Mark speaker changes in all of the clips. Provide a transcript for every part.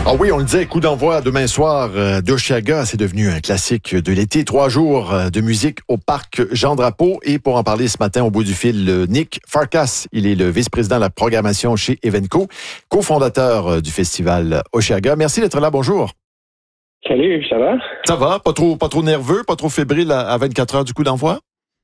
Speaker 1: Ah oui, on le disait, coup d'envoi demain soir d'Osheaga. C'est devenu un classique de l'été. 3 jours de musique au parc Jean-Drapeau. Et pour en parler ce matin, au bout du fil, Nick Farkas. Il est le vice-président de la programmation chez Evenco, cofondateur du festival Osheaga. Merci d'être là. Bonjour.
Speaker 2: Salut, ça va?
Speaker 1: Ça va? Pas trop nerveux, pas trop fébrile à 24 heures du coup d'envoi?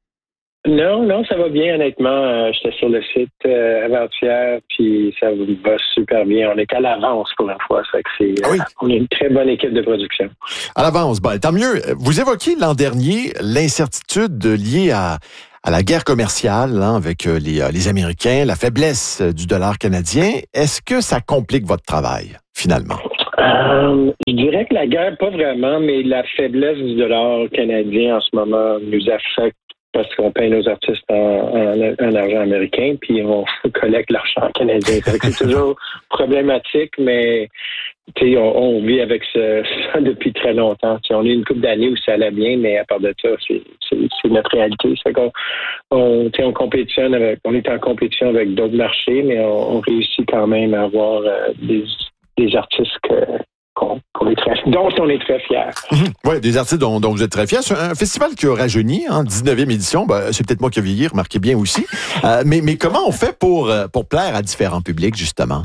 Speaker 2: Non, ça va bien, honnêtement. J'étais sur le site avant-hier, puis ça va super bien. On est à l'avance pour la fois. Ça fait que on est une très bonne équipe de production.
Speaker 1: À l'avance, tant mieux. Vous évoquiez l'an dernier l'incertitude liée à la guerre commerciale avec les Américains, la faiblesse du dollar canadien. Est-ce que ça complique votre travail, finalement?
Speaker 2: Je dirais que la guerre, pas vraiment, mais la faiblesse du dollar canadien en ce moment nous affecte parce qu'on paye nos artistes en argent américain, puis on collecte l'argent canadien. C'est toujours problématique, mais on vit avec ça depuis très longtemps. On a une couple d'années où ça allait bien, mais à part de ça, c'est notre réalité. C'est qu'on on est en compétition avec d'autres marchés, mais on réussit quand même à avoir des artistes dont on est très fiers.
Speaker 1: Oui, des artistes dont vous êtes très fiers. C'est un festival qui a rajeuni, 19e édition. C'est peut-être moi qui ai vieilli, remarquez bien aussi. Mais comment on fait pour plaire à différents publics, justement?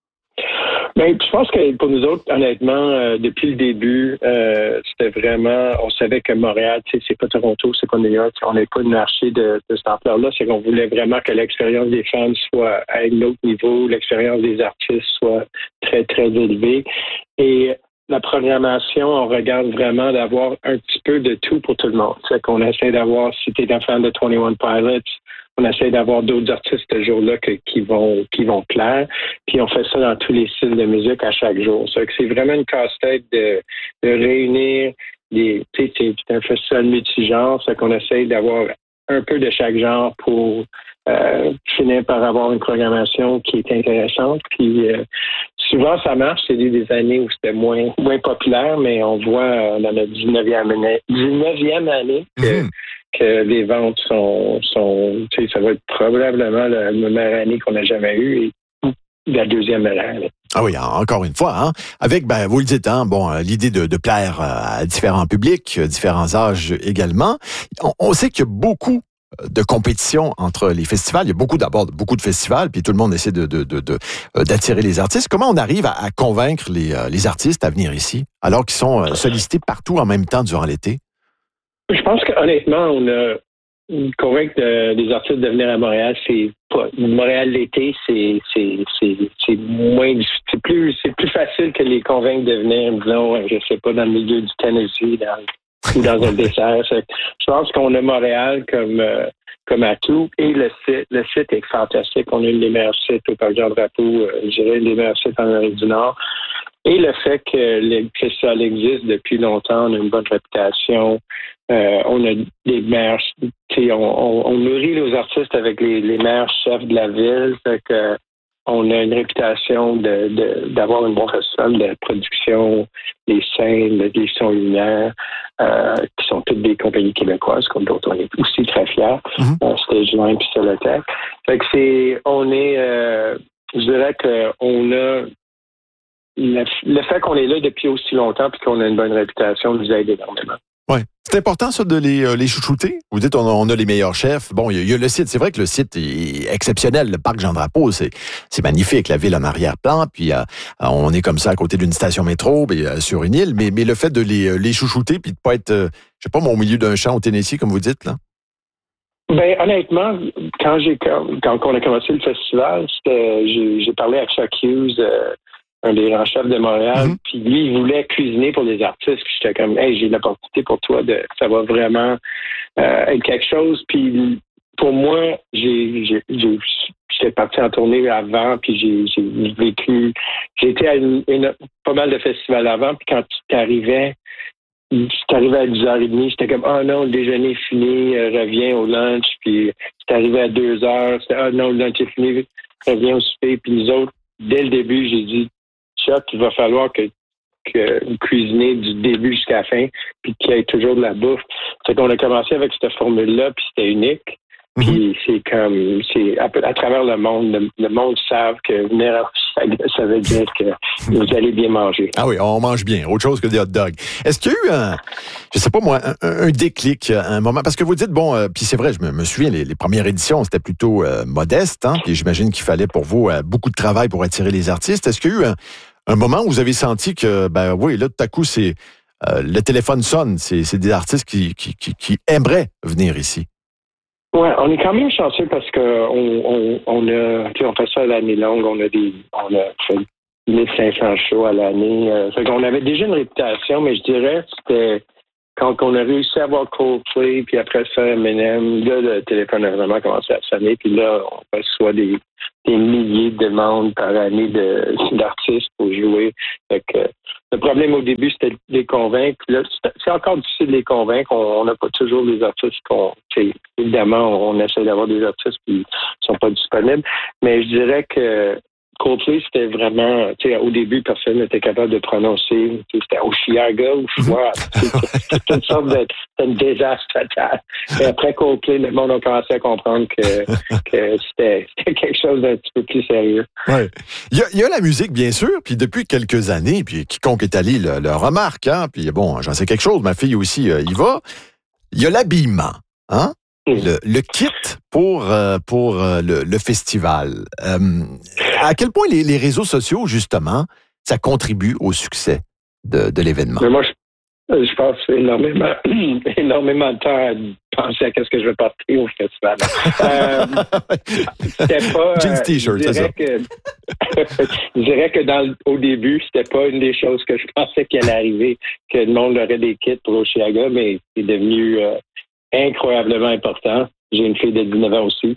Speaker 2: Je pense que pour nous autres, honnêtement, depuis le début, c'était vraiment, on savait que Montréal, c'est pas Toronto, c'est pas New York, on n'est pas une marché de cette ampleur-là, c'est qu'on voulait vraiment que l'expérience des fans soit à un autre niveau, l'expérience des artistes soit très, très élevée. Et la programmation, on regarde vraiment d'avoir un petit peu de tout pour tout le monde. C'est qu'on essaie d'avoir, si tu es un fan de 21 Pilots, on essaie d'avoir d'autres artistes ce jour-là qui vont plaire. Puis on fait ça dans tous les styles de musique à chaque jour. C'est vraiment une casse-tête de réunir c'est un festival multigenre. C'est qu'on essaie d'avoir un peu de chaque genre pour finir par avoir une programmation qui est intéressante. Puis souvent, ça marche. C'est des années où c'était moins populaire, mais on voit dans notre 19e année que les ventes sont ça va être probablement la meilleure année qu'on a jamais eue et la deuxième meilleure année.
Speaker 1: Ah oui, encore une fois, avec, vous le dites, l'idée de plaire à différents publics, différents âges également. On sait qu'il y a beaucoup de compétition entre les festivals. Il y a beaucoup de festivals, puis tout le monde essaie d'attirer les artistes. Comment on arrive à convaincre les artistes à venir ici, alors qu'ils sont sollicités partout en même temps durant l'été?
Speaker 2: Je pense qu'honnêtement, on a convaincre les artistes de venir à Montréal, c'est pas Montréal l'été, c'est moins difficile. C'est plus facile que les convaincre de venir, disons, je sais pas, dans le milieu du Tennessee, ou dans un dessert. Je pense qu'on a Montréal comme atout et le site est fantastique. On a une des meilleurs sites au Parc Jean-Drapeau, je dirais une des meilleurs sites en Amérique du Nord. Et le fait que ça existe depuis longtemps, on a une bonne réputation, on a des meilleurs, on nourrit nos artistes avec les meilleurs chefs de la ville, fait que on a une réputation d'avoir un bon festival de production, des scènes, des sons lumière, qui sont toutes des compagnies québécoises, comme d'autres on est aussi très fiers, Stageline puis Solotech. Fait que je dirais qu'on a le fait qu'on est là depuis aussi longtemps puis qu'on a une bonne réputation nous aide énormément.
Speaker 1: Oui. C'est important, ça, de les chouchouter? Vous dites, on a les meilleurs chefs. Bon, il y a le site. C'est vrai que le site est exceptionnel. Le parc Jean-Drapeau, c'est magnifique. La ville en arrière-plan. Puis, on est comme ça à côté d'une station métro, sur une île. Mais le fait de les chouchouter puis de pas être, je sais pas, au milieu d'un champ au Tennessee, comme vous dites, là?
Speaker 2: Honnêtement, quand on a commencé le festival, j'ai parlé à Chuck Hughes, un des grands chefs de Montréal, puis lui, il voulait cuisiner pour les artistes, puis j'étais comme, hey, j'ai l'opportunité pour toi, ça va vraiment être quelque chose, puis pour moi, j'étais parti en tournée avant, puis j'ai été à pas mal de festivals avant, puis quand tu arrivais à 10h30, j'étais comme, oh non, le déjeuner est fini, reviens au lunch, puis c'est arrivé à 2h, c'était, oh non, le lunch est fini, reviens au souper, puis nous autres, dès le début, j'ai dit, Chuck, il va falloir que vous cuisinez du début jusqu'à la fin, puis qu'il y ait toujours de la bouffe. C'est qu'on a commencé avec cette formule-là, puis c'était unique. Puis c'est à travers le monde, le monde savent que venir à Oshiaga, ça veut dire que vous allez bien manger.
Speaker 1: Ah oui, on mange bien, autre chose que des hot dogs. Est-ce qu'il y a eu je sais pas moi, un déclic, un moment, parce que vous dites, puis c'est vrai, je me souviens, les premières éditions, c'était plutôt modeste, hein, puis j'imagine qu'il fallait pour vous beaucoup de travail pour attirer les artistes. Est-ce qu'il y a eu un moment où vous avez senti que, oui, là, tout à coup, c'est le téléphone sonne, c'est des artistes qui aimeraient venir ici?
Speaker 2: Ouais, on est quand même chanceux parce que on fait ça à l'année longue, on a fait 1500 shows à l'année. Fait qu'on avait déjà une réputation, mais je dirais c'était quand on a réussi à avoir Coldplay, puis après ça, Eminem, là, le téléphone a vraiment commencé à sonner, puis là, on reçoit des milliers de demandes par année d'artistes pour jouer. Fait que le problème au début, c'était de les convaincre. Là, c'est encore difficile de les convaincre. On n'a pas toujours des artistes évidemment, on essaie d'avoir des artistes qui sont pas disponibles. Mais je dirais que Coldplay, c'était vraiment, au début, personne n'était capable de prononcer. C'était Oshiaga ou Schwab. C'était une sorte de désastre total. Et après Coldplay, le monde a commencé à comprendre que c'était quelque chose d'un petit peu plus sérieux.
Speaker 1: Ouais. Il y a la musique, bien sûr, puis depuis quelques années, puis quiconque est allé le remarque, hein, puis bon, j'en sais quelque chose, ma fille aussi y va. Il y a l'habillement, hein? Le kit pour le festival. À quel point les réseaux sociaux, justement, ça contribue au succès de l'événement?
Speaker 2: Mais moi, je passe énormément de temps à penser à qu'est-ce que je vais porter au festival. C'était pas...
Speaker 1: Jeans t-shirt, c'est ça.
Speaker 2: Je dirais que au début, c'était pas une des choses que je pensais qu'il allait arriver, que le monde aurait des kits pour Oshiaga, mais c'est devenu... incroyablement important. J'ai une fille de 19 ans aussi.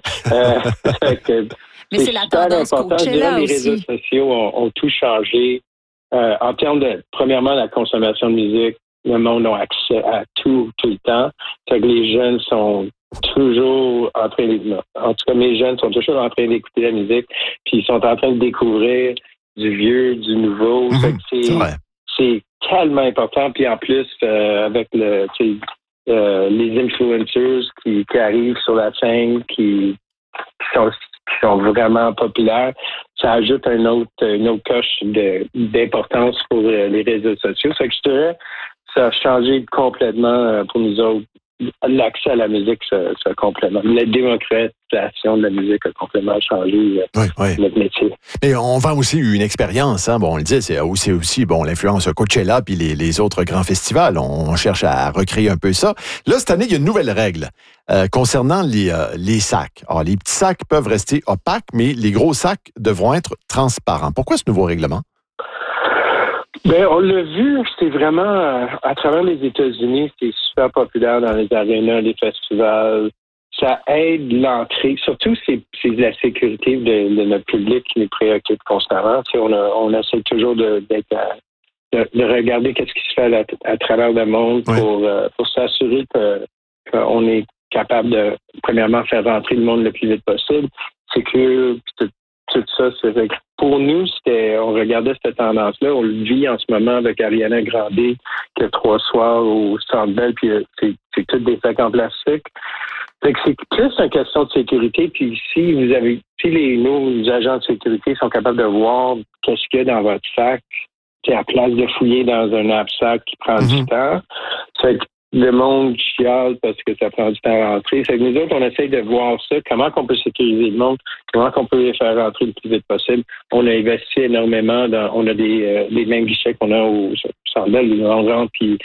Speaker 3: Mais c'est la tendance Coachella
Speaker 2: aussi. Les réseaux sociaux ont tout changé. En termes de, premièrement, la consommation de musique, le monde a accès à tout le temps. Fait que les jeunes sont toujours en train en tout cas, mes jeunes sont toujours en train d'écouter la musique, puis ils sont en train de découvrir du vieux, du nouveau. Fait que c'est tellement important. Puis en plus, avec les influencers qui arrivent sur la scène, qui sont vraiment populaires, ça ajoute une autre coche d'importance pour les réseaux sociaux. Ça fait que je dirais, ça a changé complètement pour nous autres. L'accès à la musique, ça complètement. La démocratisation de la musique a complètement changé notre métier.
Speaker 1: Mais on vend aussi une expérience. Hein? Bon, on le dit, c'est aussi l'influence Coachella puis les autres grands festivals. On cherche à recréer un peu ça. Là, cette année, il y a une nouvelle règle concernant les sacs. Alors, les petits sacs peuvent rester opaques, mais les gros sacs devront être transparents. Pourquoi ce nouveau règlement?
Speaker 2: Ben, on l'a vu, c'est vraiment à travers les États-Unis, c'est super populaire dans les arénas, les festivals. Ça aide l'entrée. Surtout, c'est la sécurité de notre public qui nous préoccupe constamment. Tu sais, on essaie toujours de regarder qu'est-ce qui se fait à travers le monde pour s'assurer qu'on est capable de, premièrement, faire rentrer le monde le plus vite possible. C'est que tout ça, c'est vrai. Pour nous, on regardait cette tendance-là. On le vit en ce moment avec Ariana Grande, qui a 3 soirs au Centre Bell, puis c'est tout des sacs en plastique. Fait que c'est plus une question de sécurité. Puis si nos agents de sécurité sont capables de voir qu'est-ce qu'il y a dans votre sac, à place de fouiller dans un knapsack qui prend du temps, c'est le monde chiale parce que ça prend du temps à rentrer. C'est que nous autres, on essaye de voir ça, comment on peut sécuriser le monde, comment on peut les faire rentrer le plus vite possible. On a investi énormément on a les mêmes guichets qu'on a au Centre Bell, on rentre, puis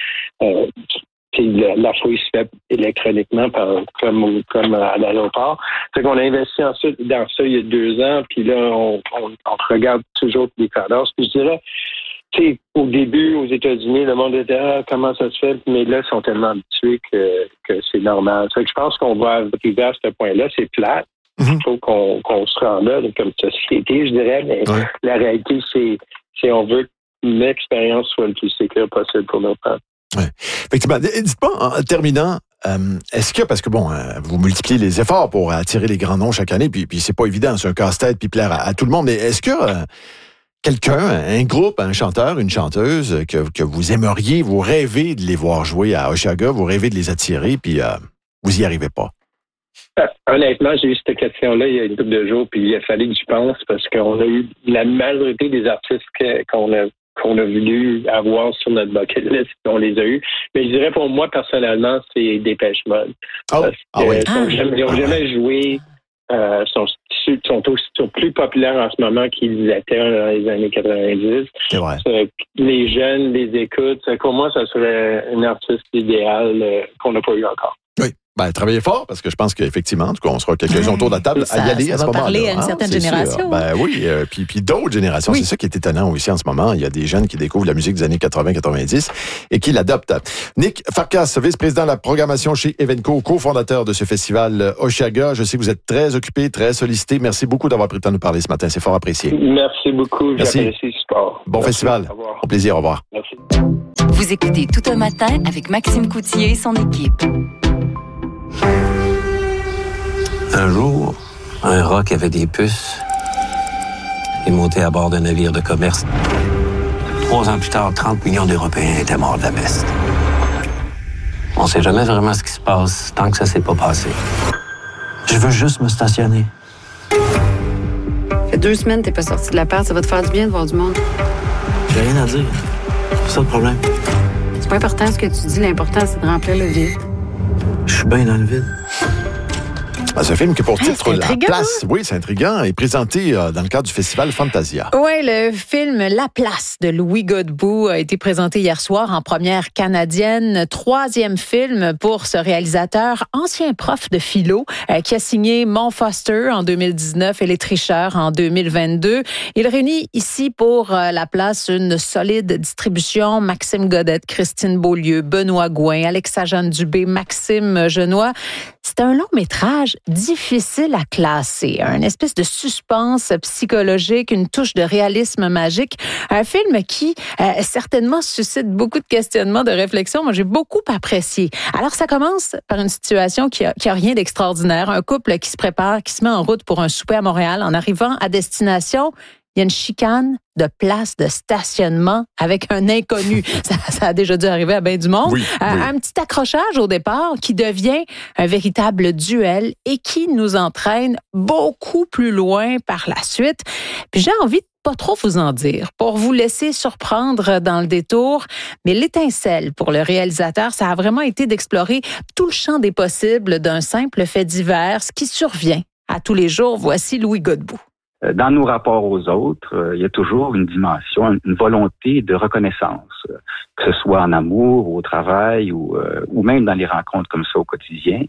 Speaker 2: la fouille se fait électroniquement comme à l'aéroport. Fait qu'on a investi ensuite dans ça il y a 2 ans, puis là, on regarde toujours les tendances. Puis je dirais, au début, aux États-Unis, le monde était comment ça se fait? Mais là, ils sont tellement habitués que c'est normal. Fait que je pense qu'on va arriver à ce point-là. C'est plate. Il faut qu'on se rende là comme société, je dirais. Mais la réalité, c'est on veut que l'expérience soit le plus sécure possible pour nos parents.
Speaker 1: Ouais. Effectivement. Dites-moi, en terminant, est-ce que, parce que vous multipliez les efforts pour attirer les grands noms chaque année, puis c'est pas évident, c'est un casse-tête, puis plaire à tout le monde, mais est-ce que quelqu'un, un groupe, un chanteur, une chanteuse que vous aimeriez, vous rêvez de les voir jouer à Oshiaga, vous rêvez de les attirer, puis vous y arrivez pas?
Speaker 2: Honnêtement, j'ai eu cette question-là il y a une couple de jours, puis il a fallu que j'y pense parce qu'on a eu la majorité des artistes qu'on a voulu avoir sur notre bucket list, on les a eus. Mais je dirais pour moi, personnellement, c'est Dépêche Mode. Ils n'ont jamais joué, sont plus populaires en ce moment qu'ils étaient dans les années 90.
Speaker 1: C'est vrai.
Speaker 2: Les jeunes les écoutent. Pour moi, ça serait un artiste idéal qu'on n'a pas eu encore.
Speaker 1: Oui. Travaillez fort, parce que je pense qu'effectivement, en tout cas, on sera quelques-uns autour de la table à y aller à ce moment-là. Ça va
Speaker 3: parler à une certaine génération.
Speaker 1: Oui, puis d'autres générations. Oui. C'est ça qui est étonnant aussi en ce moment. Il y a des jeunes qui découvrent la musique des années 80-90 et qui l'adoptent. Nick Farkas, vice-président de la programmation chez Evenco, cofondateur de ce festival Osheaga. Je sais que vous êtes très occupé, très sollicité. Merci beaucoup d'avoir pris le temps de nous parler ce matin. C'est fort apprécié.
Speaker 2: Merci beaucoup.
Speaker 1: Merci.
Speaker 2: J'apprécie le support.
Speaker 1: Bon festival. Au plaisir. Au revoir.
Speaker 2: Merci.
Speaker 4: Vous écoutez Tout un matin avec Maxime Coutier et son équipe.
Speaker 5: Un jour, un rat qui avait des puces est monté à bord d'un navire de commerce. 3 ans plus tard, 30 millions d'Européens étaient morts de la peste. On sait jamais vraiment ce qui se passe tant que ça s'est pas passé. Je veux juste me stationner.
Speaker 6: Ça fait 2 semaines que t'es pas sorti de l'appart. Ça va te faire du bien de voir du monde.
Speaker 5: J'ai rien à dire. C'est ça le problème.
Speaker 6: C'est pas important ce que tu dis. L'important, c'est de remplir le vide.
Speaker 5: Je suis bien dans le vide.
Speaker 1: Ce film qui pour titre La Place, oui, c'est intriguant, est présenté dans le cadre du festival Fantasia.
Speaker 3: Oui, le film La Place de Louis Godbout a été présenté hier soir en première canadienne. 3e film pour ce réalisateur, ancien prof de philo, qui a signé Mon Foster en 2019 et Les Tricheurs en 2022. Il réunit ici pour La Place une solide distribution. Maxime Godette, Christine Beaulieu, Benoît Gouin, Alexa-Jeanne Dubé, Maxime Genois. C'est un long métrage difficile à classer, un espèce de suspense psychologique, une touche de réalisme magique, un film qui certainement suscite beaucoup de questionnements, de réflexions. Moi, j'ai beaucoup apprécié. Alors, ça commence par une situation qui a rien d'extraordinaire. Un couple qui se prépare, qui se met en route pour un souper à Montréal. En arrivant à destination, il y a une chicane de place de stationnement avec un inconnu. Ça a déjà dû arriver à bien du monde.
Speaker 1: Oui.
Speaker 3: Un petit accrochage au départ qui devient un véritable duel et qui nous entraîne beaucoup plus loin par la suite. Puis j'ai envie de pas trop vous en dire pour vous laisser surprendre dans le détour. Mais l'étincelle pour le réalisateur, ça a vraiment été d'explorer tout le champ des possibles d'un simple fait divers, ce qui survient à tous les jours. Voici Louis Godbout.
Speaker 7: Dans nos rapports aux autres, il y a toujours une dimension, une volonté de reconnaissance, que ce soit en amour, au travail ou même dans les rencontres comme ça au quotidien.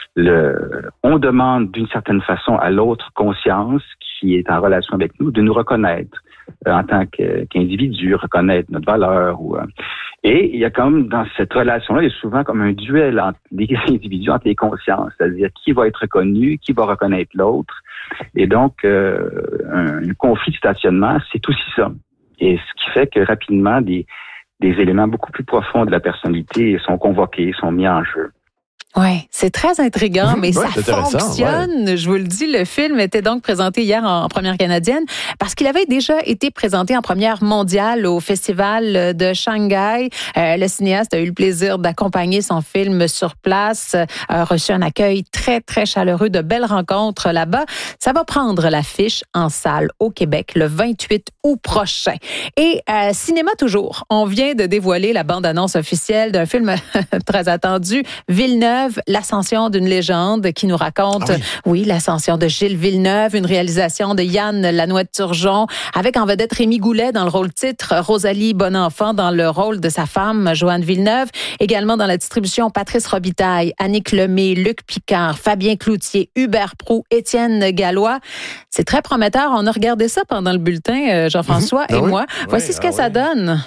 Speaker 7: On demande d'une certaine façon à l'autre conscience qui est en relation avec nous de nous reconnaître en tant qu'individu, reconnaître notre valeur. Et il y a comme dans cette relation-là, il y a souvent comme un duel entre les individus, entre les consciences, c'est-à-dire qui va être reconnu, qui va reconnaître l'autre. Et donc, un conflit de stationnement, c'est aussi ça. Et ce qui fait que rapidement, des éléments beaucoup plus profonds de la personnalité sont convoqués, sont mis en jeu.
Speaker 3: Oui, c'est très intriguant, mais ça fonctionne.
Speaker 1: Ouais.
Speaker 3: Je vous le dis, le film était donc présenté hier en première canadienne parce qu'il avait déjà été présenté en première mondiale au Festival de Shanghai. Le cinéaste a eu le plaisir d'accompagner son film sur place, a reçu un accueil très, très chaleureux, de belles rencontres là-bas. Ça va prendre l'affiche en salle au Québec le 28 août prochain. Et cinéma toujours, on vient de dévoiler la bande-annonce officielle d'un film très attendu, Villeneuve, l'ascension d'une légende, qui nous raconte, l'ascension de Gilles Villeneuve, une réalisation de Yann Lannoy-Turgeon, avec en vedette Rémi Goulet dans le rôle titre, Rosalie Bonenfant dans le rôle de sa femme, Joanne Villeneuve, également dans la distribution Patrice Robitaille, Annick Lemay, Luc Picard, Fabien Cloutier, Hubert Proulx, Étienne Gallois. C'est très prometteur. On a regardé ça pendant le bulletin, Jean-François et moi. Voici ce que ça donne.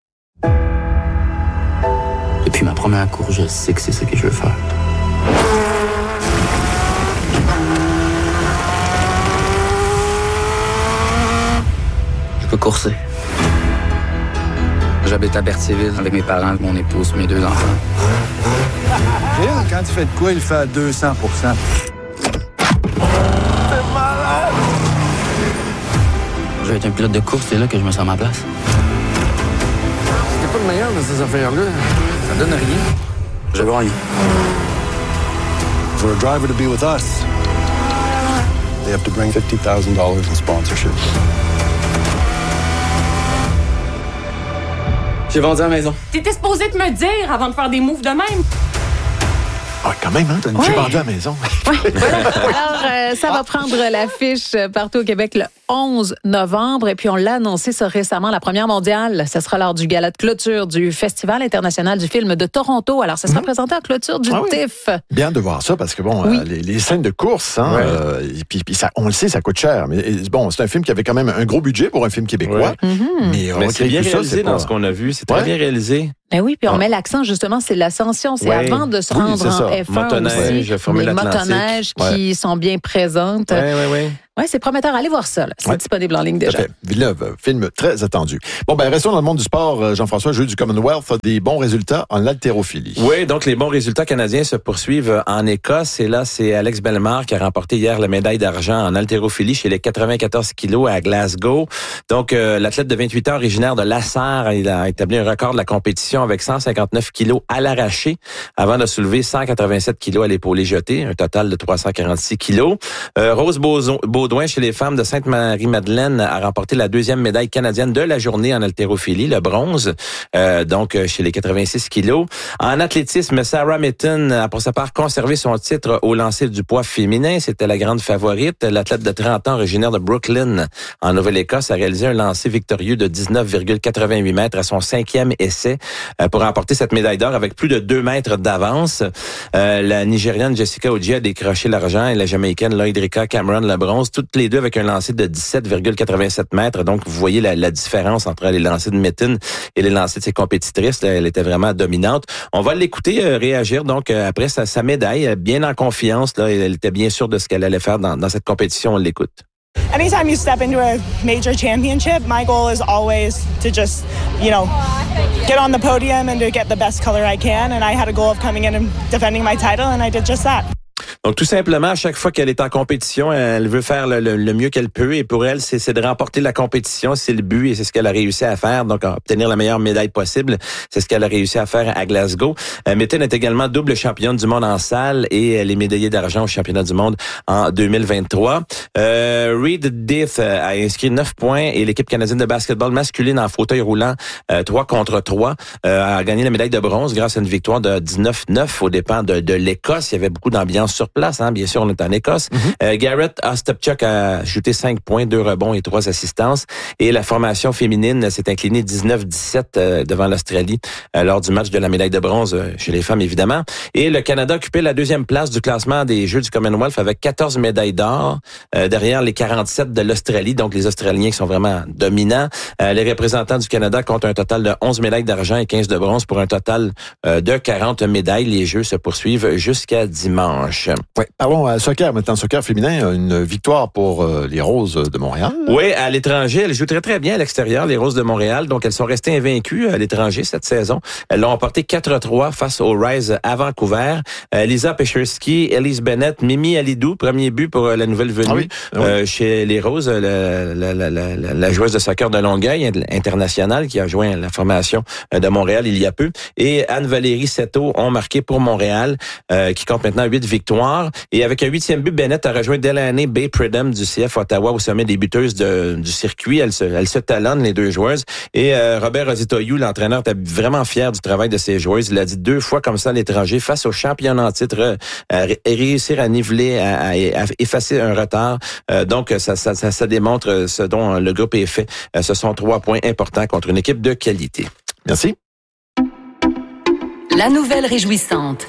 Speaker 5: Depuis ma première course, je sais que c'est ça que je veux faire. Je peux courser. J'habite à Berthierville avec mes parents, mon épouse, mes 2 enfants.
Speaker 8: Quand tu fais de quoi, il fait à 200%.
Speaker 5: T'es malade! Je vais être un pilote de course, c'est là que je me sens à ma place.
Speaker 8: T'es pas le meilleur dans ces affaires-là.
Speaker 5: Ça donne rien. Je gagne.
Speaker 8: For a driver to be with us, they have to bring $50,000 in sponsorship.
Speaker 9: J'ai vendu la maison.
Speaker 10: T'étais supposé te me dire avant de faire des moves de même.
Speaker 1: Ah, quand même, hein? J'ai vendu à la maison.
Speaker 3: Oui. Alors, ça va prendre l'affiche partout au Québec le 11 novembre. Et puis, on l'a annoncé ça récemment, la première mondiale. Ce sera lors du gala de clôture du Festival international du film de Toronto. Alors, ça sera présenté en clôture du TIFF.
Speaker 1: Bien de voir ça, parce que, bon, les scènes de course, hein, et puis ça, on le sait, ça coûte cher. Mais bon, c'est un film qui avait quand même un gros budget pour un film québécois.
Speaker 11: Mais c'est bien réalisé dans ce qu'on a vu. C'est très bien réalisé.
Speaker 3: Ben oui, puis on met l'accent, justement, c'est l'ascension. C'est avant de se rendre en F1
Speaker 11: motoneige,
Speaker 3: aussi. Les motoneiges qui sont bien présentes. Oui, c'est prometteur. Allez voir ça. Là. C'est disponible en ligne déjà.
Speaker 1: Villeneuve, film très attendu. Bon, ben restons dans le monde du sport. Jean-François, Jeux du Commonwealth a des bons résultats en haltérophilie.
Speaker 11: Oui, donc les bons résultats canadiens se poursuivent en Écosse. Et là, c'est Alex Bellemare qui a remporté hier la médaille d'argent en haltérophilie chez les 94 kilos à Glasgow. Donc, l'athlète de 28 ans, originaire de Lassar, il a établi un record de la compétition avec 159 kilos à l'arraché avant de soulever 187 kilos à l'épaulé jeté, un total de 346 kilos. Rose Baudouin, chez les femmes de Sainte-Marie-Madeleine, a remporté la deuxième médaille canadienne de la journée en haltérophilie, le bronze, donc chez les 86 kilos. En athlétisme, Sarah Mitten a pour sa part conservé son titre au lancer du poids féminin. C'était la grande favorite. L'athlète de 30 ans, originaire de Brooklyn, en Nouvelle-Écosse, a réalisé un lancer victorieux de 19,88 mètres à son 5e essai pour remporter cette médaille d'or avec plus de 2 mètres d'avance. La Nigériane Jessica Oji a décroché l'argent et la Jamaïcaine Loïdrika Cameron le bronze, toutes les deux avec un lancer de 17,87 mètres. Donc, vous voyez la différence entre les lancers de Mitten et les lancers de ses compétitrices. Là, elle était vraiment dominante. On va l'écouter réagir donc après sa médaille, bien en confiance. Là, elle était bien sûre de ce qu'elle allait faire dans cette compétition. On l'écoute.
Speaker 12: Anytime you step into a major championship, my goal is always to just, get on the podium and to get the best color I can. And I had a goal of coming in and defending my title, and I did just that.
Speaker 11: Donc, tout simplement, à chaque fois qu'elle est en compétition, elle veut faire le mieux qu'elle peut. Et pour elle, c'est de remporter la compétition. C'est le but et c'est ce qu'elle a réussi à faire. Donc, obtenir la meilleure médaille possible. C'est ce qu'elle a réussi à faire à Glasgow. Mitten est également double championne du monde en salle et elle est médaillée d'argent au championnat du monde en 2023. Reed Dith a inscrit 9 points et l'équipe canadienne de basketball masculine en fauteuil roulant 3 contre 3 a gagné la médaille de bronze grâce à une victoire de 19-9 aux dépens de l'Écosse. Il y avait beaucoup d'ambiance sur place, hein. Bien sûr, on est en Écosse. Garrett Ostapchuk a ajouté 5 points, 2 rebonds et 3 assistances. Et la formation féminine s'est inclinée 19-17 devant l'Australie lors du match de la médaille de bronze chez les femmes, évidemment. Et le Canada occupait la 2e place du classement des Jeux du Commonwealth avec 14 médailles d'or derrière les 47 de l'Australie. Donc, les Australiens qui sont vraiment dominants. Les représentants du Canada comptent un total de 11 médailles d'argent et 15 de bronze pour un total de 40 médailles. Les Jeux se poursuivent jusqu'à dimanche.
Speaker 1: Oui, parlons soccer maintenant. Soccer féminin, une victoire pour les Roses de Montréal.
Speaker 11: Oui, à l'étranger, elles jouent très très bien à l'extérieur, les Roses de Montréal. Donc, elles sont restées invaincues à l'étranger cette saison. Elles l'ont emporté 4-3 face aux Rise à Vancouver. Lisa Pecherski, Elise Bennett, Mimi Alidou, premier but pour la nouvelle venue chez les Roses, la joueuse de soccer de Longueuil internationale qui a joint la formation de Montréal il y a peu. Et Anne-Valérie Seto ont marqué pour Montréal, qui compte maintenant 8 victoires. Et avec un 8e but, Bennett a rejoint Delaney Bay Pridham du CF Ottawa au sommet des buteuses du circuit. Elles se talonnent, les deux joueuses. Et Robert Ositoyou, l'entraîneur, était vraiment fier du travail de ses joueuses. Il a dit 2 fois comme ça à l'étranger, face aux champions en titre, réussir à niveler, à effacer un retard. Donc, ça démontre ce dont le groupe est fait. Ce sont 3 points importants contre une équipe de qualité.
Speaker 1: Merci.
Speaker 4: La nouvelle réjouissante.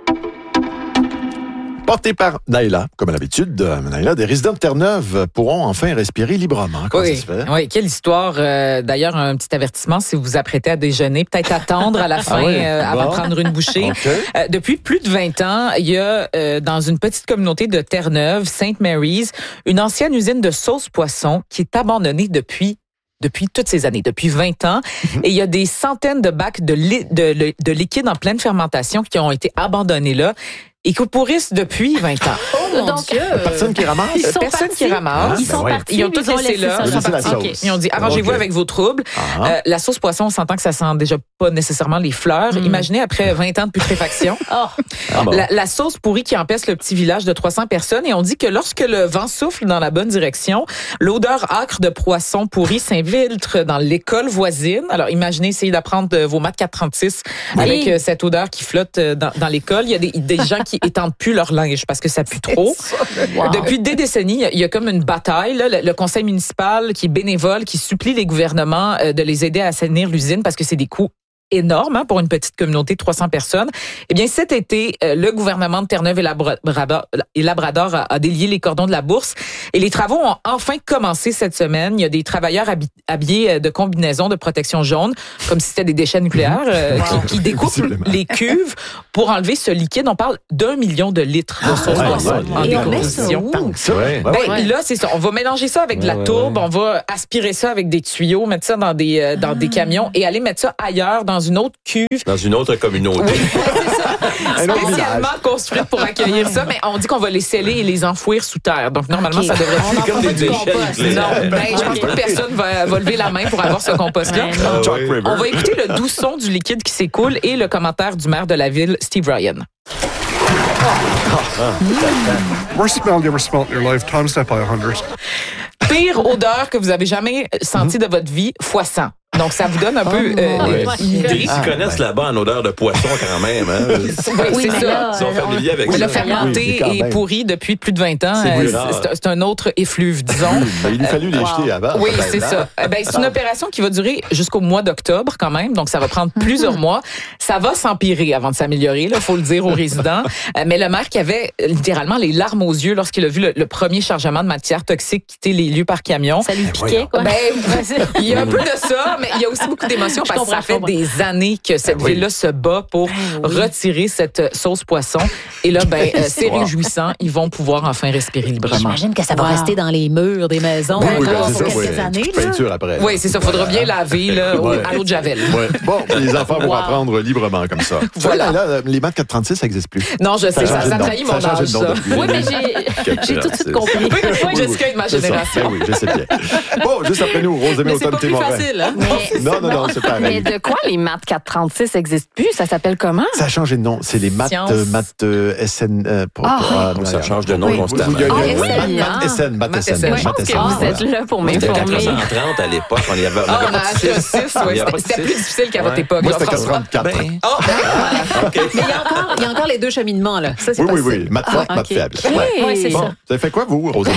Speaker 1: Porté par Naïla, comme à l'habitude, Naïla, des résidents de Terre-Neuve pourront enfin respirer librement. Comment ça se fait?
Speaker 13: Oui, quelle histoire. D'ailleurs, un petit avertissement, si vous vous apprêtez à déjeuner, peut-être attendre à la fin avant de prendre une bouchée. Okay. Depuis plus de 20 ans, il y a dans une petite communauté de Terre-Neuve, St. Mary's, une ancienne usine de sauce poisson qui est abandonnée depuis toutes ces années, depuis 20 ans. Et il y a des centaines de bacs de liquide en pleine fermentation qui ont été abandonnés là. Ils pourrissent depuis 20 ans.
Speaker 3: Oh mon Dieu!
Speaker 1: Personne qui ramasse?
Speaker 13: Personne qui ramasse.
Speaker 3: Ils sont partis.
Speaker 13: Ils ont tous laissé là.
Speaker 1: Ils ont laissé la sauce.
Speaker 13: Okay. Ils ont dit, arrangez-vous avec vos troubles. La sauce poisson, on s'entend que ça sent déjà pas nécessairement les fleurs. Imaginez après 20 ans de putréfaction. La sauce pourrie qui empêche le petit village de 300 personnes. Et on dit que lorsque le vent souffle dans la bonne direction, l'odeur âcre de poisson pourri s'infiltre dans l'école voisine. Alors, imaginez, essayez d'apprendre vos maths 436 avec cette odeur qui flotte dans l'école. Il y a des gens qui étendent plus leur linge parce que ça pue trop. Wow. Depuis des décennies, il y a comme une bataille. Là, le conseil municipal qui est bénévole, qui supplie les gouvernements de les aider à assainir l'usine parce que c'est des coûts énorme pour une petite communauté de 300 personnes. Eh bien, cet été, le gouvernement de Terre-Neuve et Labrador a délié les cordons de la bourse et les travaux ont enfin commencé cette semaine. Il y a des travailleurs habillés de combinaisons de protection jaune, comme si c'était des déchets nucléaires, qui découpent les cuves pour enlever ce liquide. On parle d'1 million de litres de sauce poisson en décomposition. Là, c'est ça. On va mélanger ça avec de la tourbe, on va aspirer ça avec des tuyaux, mettre ça dans des camions et aller mettre ça ailleurs dans une autre cuve.
Speaker 11: Dans une autre communauté.
Speaker 13: Oui, c'est ça. Spécialement construite pour accueillir ça, mais on dit qu'on va les sceller et les enfouir sous terre. Donc, normalement, ça devrait être comme des déchets. Non, je pense pas que personne va lever la main pour avoir ce compost-là. On va écouter le doux son du liquide qui s'écoule et le commentaire du maire de la ville, Steve Ryan.
Speaker 9: Worst smell you ever smelled in your life, times that by 100.
Speaker 13: Pire odeur que vous avez jamais sentie de votre vie, fois 100. Donc, ça vous donne un peu une idée.
Speaker 11: Ils se connaissent là-bas en odeur de poisson quand même. Hein?
Speaker 13: Oui, c'est ça.
Speaker 11: Ils sont familiers avec ça.
Speaker 13: Le fermenté et pourri depuis plus de 20 ans. C'est un autre effluve, disons.
Speaker 1: Il a fallu les jeter avant.
Speaker 13: Oui, c'est ça. C'est une opération qui va durer jusqu'au mois d'octobre quand même. Donc, ça va prendre plusieurs mois. Ça va s'empirer avant de s'améliorer, il faut le dire aux résidents. Mais le maire qui avait littéralement les larmes aux yeux lorsqu'il a vu le premier chargement de matière toxique quitter les lieux par camion.
Speaker 3: Ça lui piquait, quoi.
Speaker 13: Il y a un peu de ça, mais il y a aussi beaucoup d'émotions parce que ça fait des années que cette ville-là se bat pour retirer cette sauce poisson. Et là, c'est réjouissant. Ils vont pouvoir enfin respirer librement.
Speaker 3: J'imagine que ça va rester dans les murs des maisons encore pour quelques années.
Speaker 1: Peinture après.
Speaker 13: Oui, c'est ça. Il faudra bien laver à l'eau de Javel.
Speaker 1: Bon, les enfants vont apprendre librement comme ça. Voilà. Là, les maths 436, ça n'existe plus.
Speaker 13: Non, je sais. Ça trahit mon âge, ça.
Speaker 3: Oui, mais j'ai tout de suite compris.
Speaker 13: Jessica est de ma génération.
Speaker 1: Oui, je sais bien. Bon, juste après nous, Rosemée Automne-Témorin.
Speaker 13: C'est facile, hein?
Speaker 1: Non, c'est pareil.
Speaker 6: Mais de quoi les maths 436 n'existent plus? Ça s'appelle comment?
Speaker 1: Ça a changé de nom. C'est les maths SN.
Speaker 11: Ça change de nom constamment.
Speaker 1: SN.
Speaker 6: Je pense que vous êtes là pour m'informer.
Speaker 11: C'était 430 à l'époque. On avait
Speaker 13: C'était plus difficile qu'à votre époque.
Speaker 1: Moi, c'était 434.
Speaker 3: Mais il y a encore les deux cheminements, là. Ça, c'est
Speaker 1: oui. Maths forte, maths faible.
Speaker 3: Oui, c'est ça.
Speaker 1: Vous avez fait quoi, vous, Rosemée?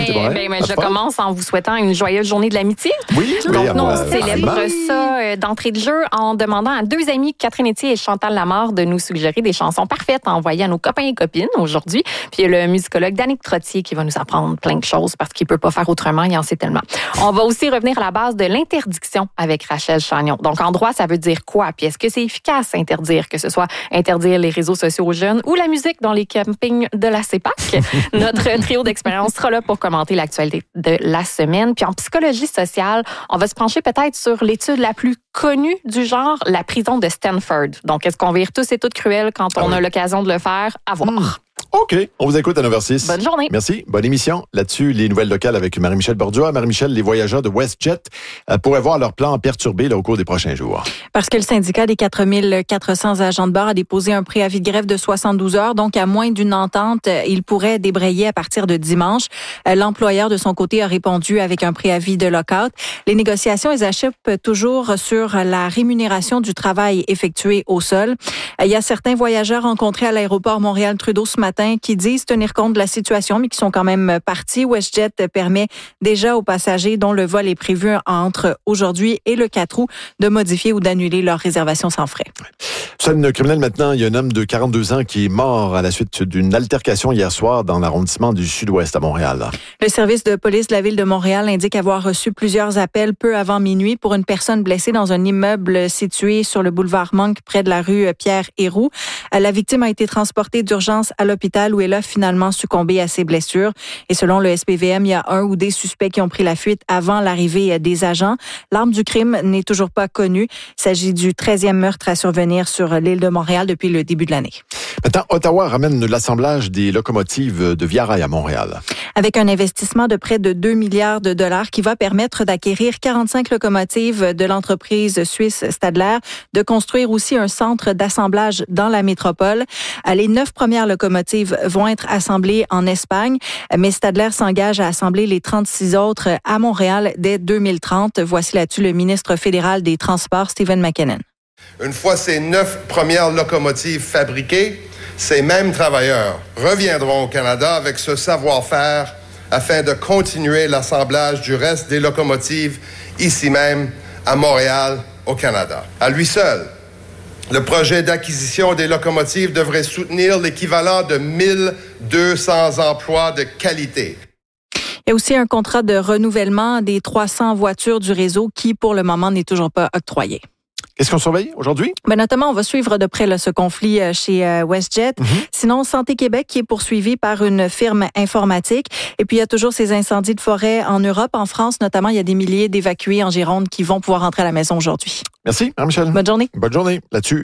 Speaker 6: Je commence en vous souhaitant une joyeuse journée de l'amitié.
Speaker 1: Oui,
Speaker 6: Donc, on célèbre ça d'entrée de jeu en demandant à deux amis, Catherine Etier et Chantal Lamarre, de nous suggérer des chansons parfaites à envoyer à nos copains et copines aujourd'hui. Puis il y a le musicologue Danick Trottier qui va nous apprendre plein de choses parce qu'il peut pas faire autrement, il en sait tellement. On va aussi revenir à la base de l'interdiction avec Rachel Chagnon. Donc, en droit, ça veut dire quoi? Puis est-ce que c'est efficace interdire, que ce soit interdire les réseaux sociaux aux jeunes ou la musique dans les campings de la CEPAC? Notre trio d'expérience sera là pour commenter l'actualité de la semaine. Puis en psychologie sociale, on va se pencher peut-être sur l'étude la plus connue du genre, la prison de Stanford. Donc, est-ce qu'on vire tous et toutes cruels quand on a l'occasion de le faire? À voir.
Speaker 1: OK. On vous écoute à 9h06.
Speaker 6: Bonne journée.
Speaker 1: Merci. Bonne émission. Là-dessus, les nouvelles locales avec Marie-Michel Borduas. Marie-Michel, les voyageurs de WestJet pourraient voir leur plan perturbé au cours des prochains jours.
Speaker 14: Parce que le syndicat des 4400 agents de bord a déposé un préavis de grève de 72 heures. Donc, à moins d'une entente, il pourrait débrayer à partir de dimanche. L'employeur, de son côté, a répondu avec un préavis de lock-out. Les négociations, elles achoppent toujours sur la rémunération du travail effectué au sol. Il y a certains voyageurs rencontrés à l'aéroport Montréal-Trudeau ce matin qui disent tenir compte de la situation, mais qui sont quand même partis. WestJet permet déjà aux passagers dont le vol est prévu entre aujourd'hui et le 4 août de modifier ou d'annuler leur réservation sans frais.
Speaker 1: Scène criminelle maintenant, il y a un homme de 42 ans qui est mort à la suite d'une altercation hier soir dans l'arrondissement du Sud-Ouest à Montréal.
Speaker 14: Le service de police de la ville de Montréal indique avoir reçu plusieurs appels peu avant minuit pour une personne blessée dans un immeuble situé sur le boulevard Monk près de la rue Pierre-Héroux. La victime a été transportée d'urgence à l'hôpital l'hôpital où elle a finalement succombé à ses blessures. Et selon le SPVM, il y a un ou des suspects qui ont pris la fuite avant l'arrivée des agents. L'arme du crime n'est toujours pas connue. Il s'agit du 13e meurtre à survenir sur l'île de Montréal depuis le début de l'année.
Speaker 1: Maintenant, Ottawa ramène l'assemblage des locomotives de Via Rail à Montréal.
Speaker 14: Avec un investissement de près de 2 milliards de dollars qui va permettre d'acquérir 45 locomotives de l'entreprise suisse Stadler, de construire aussi un centre d'assemblage dans la métropole. Les 9 premières locomotives vont être assemblées en Espagne, mais Stadler s'engage à assembler les 36 autres à Montréal dès 2030. Voici là-dessus le ministre fédéral des Transports, Stephen McKinnon.
Speaker 15: Une fois ces 9 premières locomotives fabriquées, ces mêmes travailleurs reviendront au Canada avec ce savoir-faire afin de continuer l'assemblage du reste des locomotives ici même à Montréal, au Canada. À lui seul, le projet d'acquisition des locomotives devrait soutenir l'équivalent de 1200 emplois de qualité.
Speaker 14: Il y a aussi un contrat de renouvellement des 300 voitures du réseau qui, pour le moment, n'est toujours pas octroyé.
Speaker 1: Qu'est-ce qu'on surveille aujourd'hui?
Speaker 14: Notamment, on va suivre de près ce conflit chez WestJet. Sinon, Santé Québec qui est poursuivi par une firme informatique. Et puis, il y a toujours ces incendies de forêt en Europe. En France, notamment, il y a des milliers d'évacués en Gironde qui vont pouvoir rentrer à la maison aujourd'hui.
Speaker 1: Merci, Mme Michel.
Speaker 14: Bonne journée.
Speaker 1: Bonne journée. Là-dessus.